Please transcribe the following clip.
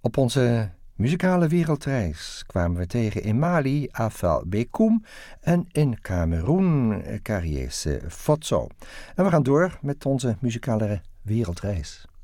Op onze muzikale wereldreis kwamen we tegen in Mali Afal Bekoum en in Kameroen Kariese Fotso. En we gaan door met onze muzikale wereldreis.